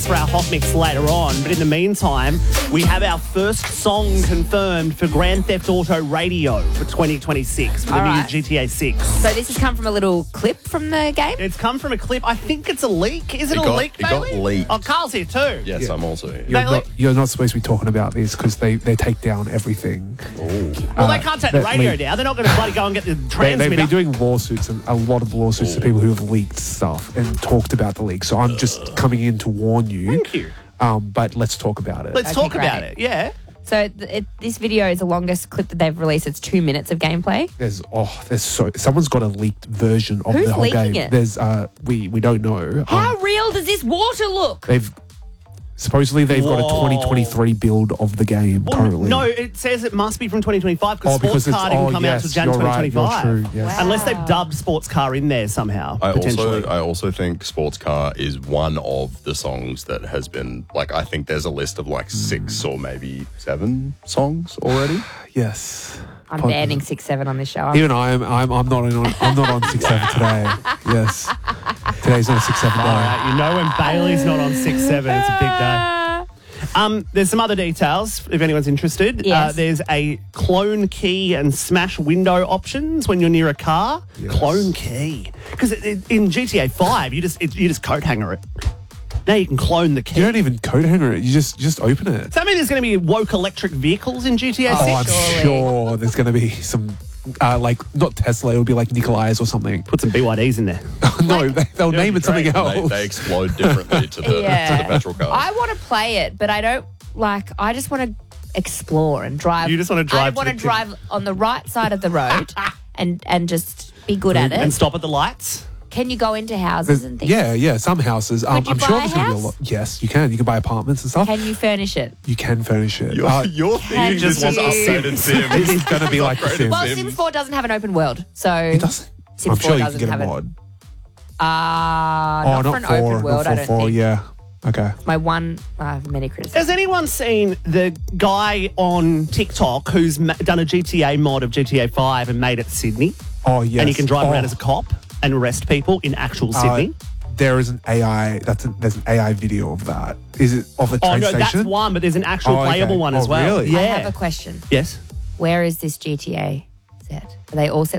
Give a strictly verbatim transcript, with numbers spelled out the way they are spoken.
For our hot mix later on, but in the meantime, we have our first song confirmed for Grand Theft Auto Radio for twenty twenty-six for the All new right. G T A six. So this has come from a little clip from the game? It's come from a clip. I think it's a leak. Is it, It a got- leak, it got Bailey? leaked. Oh, Carl's here too. Yes, I'm also here. You're They not, like- you're not supposed to be talking about this because they, they take down everything. Well, Uh, they can't take the that radio leak- down. They're not going to bloody go and get the They, transmitter. they've been doing lawsuits, and a lot of lawsuits to people who have leaked stuff and talked about the leak. So I'm just coming in to warn you. Thank you. Um, but let's talk about it. Let's Okay, talk great. about it. Yeah. So th- it, this video is the longest clip that they've released. It's two minutes of gameplay. There's oh, there's so someone's got a leaked version of Who's the whole leaking game. it? There's uh, we we don't know. How Um, real does this water look? they've supposedly they've got Whoa. a twenty twenty-three build of the game Well, currently. no, it says it must be from twenty twenty-five because Oh, because Sports it's- Car didn't oh, come yes, out until January you're right, you're twenty twenty-five. true, yes. Wow. Unless they've dubbed Sports Car in there somehow, I potentially. also, I also think Sports Car is one of the songs that has been, like, I think there's a list of like six or maybe seven songs already. Yes. I'm Pod- banning six seven on this show. I'm- Even I am. I'm. I'm not on. I'm not on six seven today. Yes. Today's not a six seven day. All right, you know when Bailey's not on six seven, it's a big day. Um, there's some other details if anyone's interested. Yes. Uh, there's a clone key and smash window options when you're near a car. Yes. Clone key, because in G T A five you just it, you just coat hanger it. Now you can clone the key. You don't even code hanger it. You just just open it. Does that mean there's going to be woke electric vehicles in G T A Oh, six? I'm Surely. sure there's going to be some, uh, like not Tesla. It'll be like Nikolai's or something. Put some B Y Ds in there. no, they, they'll name it something They, else. they explode differently to the, Yeah. to the petrol cars. I want to play it, but I don't like. I just want to explore and drive. You just wanna drive I to want to the- drive on the right side of the road and and just be good at And it. stop at the lights. Can you go into houses There's- and things? yeah, yeah. Some houses. Um, Could you I'm buy sure a there's going to be a house? lot. Yes, you can. You can buy apartments and stuff. Can you furnish it? you can furnish it. You're, Uh, you're thinking Can this was you- updated Sims. it is going to be like The Upgraded Sims. Well, Sims. Sims four doesn't have an open world, so It doesn't. Sims I'm sure four you can doesn't get a have it. mod. Uh, Oh, not, for an four. open world. Not I for don't four. think. Yeah. Okay. My one, I have many criticisms. Has anyone seen the guy on TikTok who's ma- done a G T A mod of G T A five and made it Sydney? Oh yes. And you can drive oh, around as a cop and arrest people in actual uh, Sydney? There is an A I. That's a, there's an A I video of that. Is it of the Oh, train no, station? that's one, but there's an actual Oh, okay. playable one Oh, as well. really? I Yeah. have a question. Yes. Where is this G T A set? Are they all set